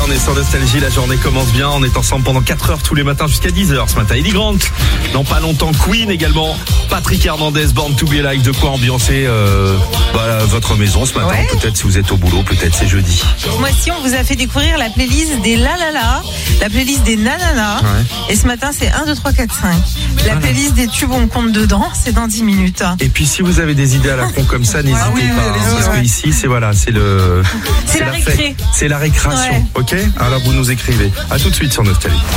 on est sur Nostalgie, la journée commence bien, on est ensemble pendant 4 heures tous les matins jusqu'à 10h ce matin. Eddie Grant, dans pas longtemps Queen également, Patrick Hernandez, Born to Be Alive, de quoi ambiancer votre maison ce matin, Ouais. Peut-être si vous êtes au boulot, peut-être c'est jeudi. Moi aussi, on vous a fait découvrir la playlist des La La La, la playlist des Nanana. Ouais. Et ce matin, c'est 1, 2, 3, 4, 5. La playlist des tubes, on compte dedans, c'est dans 10 minutes. Et puis si vous avez des idées à la con comme ça, n'hésitez oui, pas, allez-y, parce que ouais. ici c'est la la récré. fête. C'est la récréation, Ouais. ok? Alors vous nous écrivez. À tout de suite sur Nostalgie.